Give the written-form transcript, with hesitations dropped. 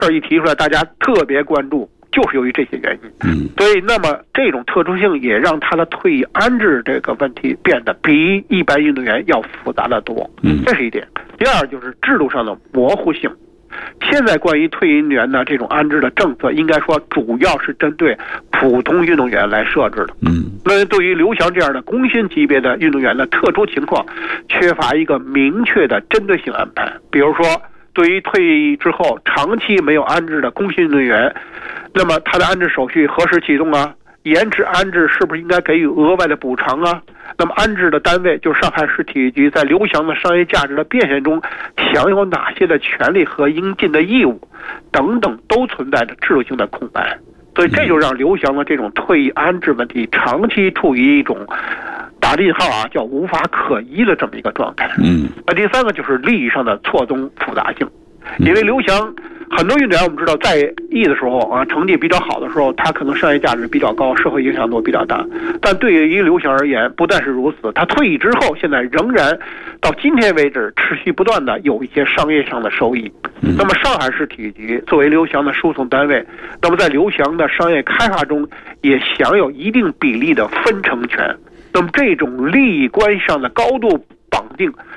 儿一提出来，大家特别关注，就是由于这些原因。所以那么这种特殊性也让他的退役安置这个问题变得比一般运动员要复杂的多。这是一点。第二就是制度上的模糊性。现在关于退役运动员的这种安置的政策，应该说主要是针对普通运动员来设置的。那对于刘翔这样的功勋级别的运动员的特殊情况，缺乏一个明确的针对性安排。比如说，对于退役之后长期没有安置的功勋运动员，那么他的安置手续何时启动啊？延迟安置是不是应该给予额外的补偿啊？那么安置的单位就是上海市体育局，在刘翔的商业价值的变现中享有哪些的权利和应尽的义务等等，都存在着制度性的空白。所以这就让刘翔的这种退役安置问题长期处于一种打引号啊叫无法可依的这么一个状态。第三个就是利益上的错综复杂性。因为刘翔很多运动员我们知道在役的时候啊，成绩比较好的时候，他可能商业价值比较高，社会影响度比较大。但对于刘翔而言，不但是如此，他退役之后，现在仍然到今天为止持续不断的有一些商业上的收益。那么上海市体育局作为刘翔的输送单位，那么在刘翔的商业开发中也享有一定比例的分成权。那么这种利益关系上的高度绑定，